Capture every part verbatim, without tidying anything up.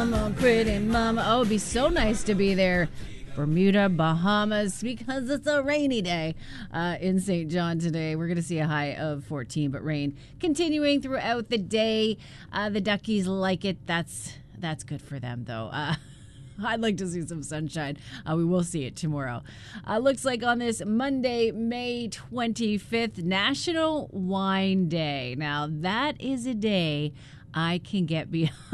mama, pretty mama. Oh, it'd be so nice to be there. Bermuda, Bahamas, because it's a rainy day uh, in Saint John today. We're going to see a high of fourteen, but rain continuing throughout the day. Uh, the Duckies like it. That's that's good for them, though. Uh, I'd like to see some sunshine. Uh, we will see it tomorrow. Uh, looks like on this Monday, May twenty-fifth, National Wine Day. Now, that is a day I can get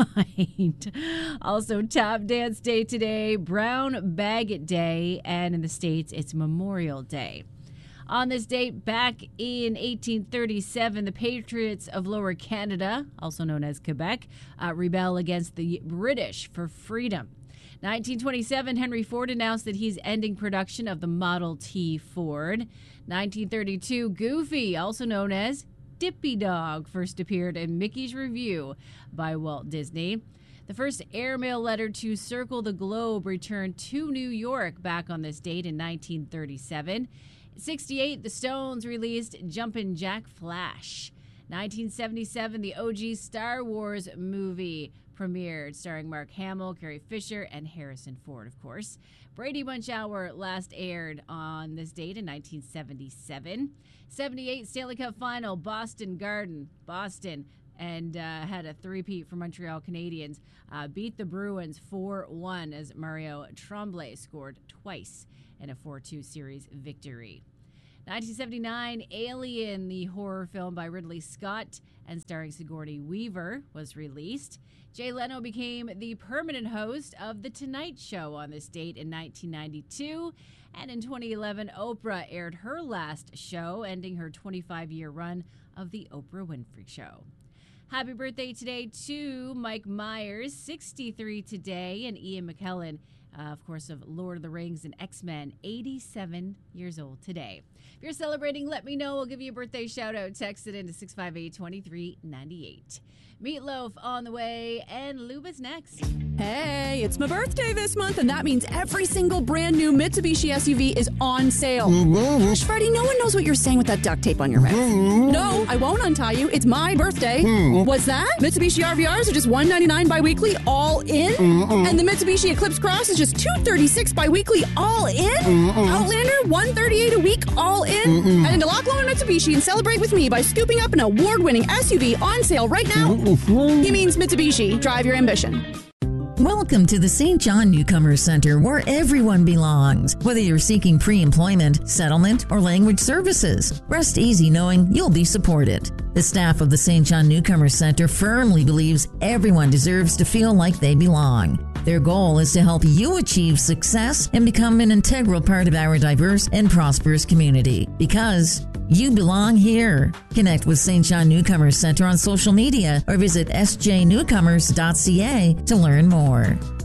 behind. Also, Tap Dance Day today, Brown Bag Day, and in the States, it's Memorial Day. On this date, back in eighteen thirty-seven, the Patriots of Lower Canada, also known as Quebec, uh, rebel against the British for freedom. nineteen twenty-seven, Henry Ford announced that he's ending production of the Model T Ford. nineteen thirty-two, Goofy, also known as Dippy Dog, first appeared in Mickey's Review by Walt Disney. The first airmail letter to circle the globe returned to New York back on this date in nineteen thirty-seven. In sixty-eight, the Stones released Jumpin' Jack Flash. nineteen seventy-seven, the O G Star Wars movie premiered, starring Mark Hamill, Carrie Fisher, and Harrison Ford, of course. Brady Bunch Hour last aired on this date in nineteen seventy-seven. seventy-eight, Stanley Cup Final, Boston Garden. Boston and uh, had a three-peat for Montreal Canadiens. Uh, beat the Bruins four one as Mario Tremblay scored twice in a four two series victory. nineteen seventy-nine, Alien, the horror film by Ridley Scott and starring Sigourney Weaver, was released. Jay Leno became the permanent host of The Tonight Show on this date in nineteen ninety-two. And in twenty eleven, Oprah aired her last show, ending her twenty-five-year run of The Oprah Winfrey Show. Happy birthday today to Mike Myers, sixty-three today, and Ian McKellen, uh, of course, of Lord of the Rings and X-Men, eighty-seven years old today. If you're celebrating, let me know. We'll give you a birthday shout-out. Text it into six five eight, two three nine eight. Meatloaf on the way, and Luba's next. Hey, it's my birthday this month, and that means every single brand new Mitsubishi S U V is on sale. Mm-hmm. Gosh, Freddie, no one knows what you're saying with that duct tape on your mouth. Mm-hmm. No, I won't untie you. It's my birthday. Mm-hmm. What's that? Mitsubishi R V Rs are just one hundred ninety-nine bi-weekly, all in? Mm-hmm. And the Mitsubishi Eclipse Cross is just two hundred thirty-six bi-weekly, all in? Mm-hmm. Outlander, one hundred thirty-eight a week, all in? Mm-hmm. Head into Loch Lomond Mitsubishi and celebrate with me by scooping up an award-winning S U V on sale right now. Mm-hmm. He means Mitsubishi. Drive your ambition. Welcome to the Saint John Newcomers Center, where everyone belongs. Whether you're seeking pre-employment, settlement, or language services, rest easy knowing you'll be supported. The staff of the Saint John Newcomers Center firmly believes everyone deserves to feel like they belong. Their goal is to help you achieve success and become an integral part of our diverse and prosperous community, because you belong here. Connect with Saint John Newcomers Center on social media or visit s j newcomers dot c a to learn more.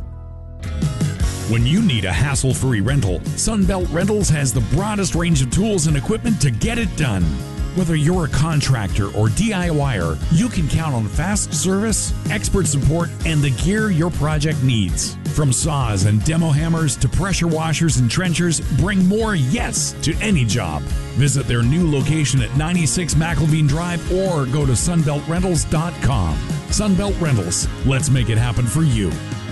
When you need a hassle-free rental, Sunbelt Rentals has the broadest range of tools and equipment to get it done. Whether you're a contractor or D I Y er, you can count on fast service, expert support, and the gear your project needs. From saws and demo hammers to pressure washers and trenchers, bring more yes to any job. Visit their new location at ninety-six McElveen Drive or go to sunbelt rentals dot com. Sunbelt Rentals, let's make it happen for you.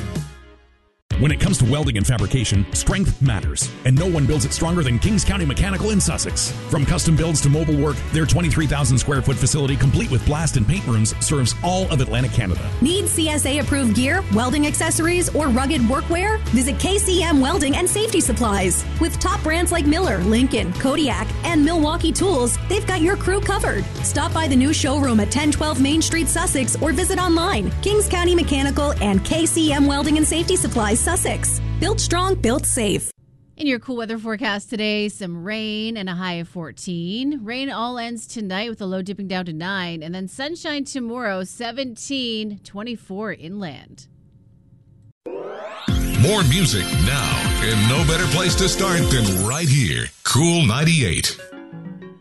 When it comes to welding and fabrication, strength matters, and no one builds it stronger than Kings County Mechanical in Sussex. From custom builds to mobile work, their twenty-three thousand square foot facility, complete with blast and paint rooms, serves all of Atlantic Canada. Need C S A-approved gear, welding accessories, or rugged workwear? Visit K C M Welding and Safety Supplies. With top brands like Miller, Lincoln, Kodiak, and Milwaukee Tools, they've got your crew covered. Stop by the new showroom at ten twelve Main Street, Sussex, or visit online. Kings County Mechanical and K C M Welding and Safety Supplies, Sussex. Built strong, built safe. In your cool weather forecast today, some rain and a high of fourteen. Rain all ends tonight with a low dipping down to nine. And then sunshine tomorrow, seventeen, twenty-four inland. More music now, and no better place to start than right here. Cool ninety-eight.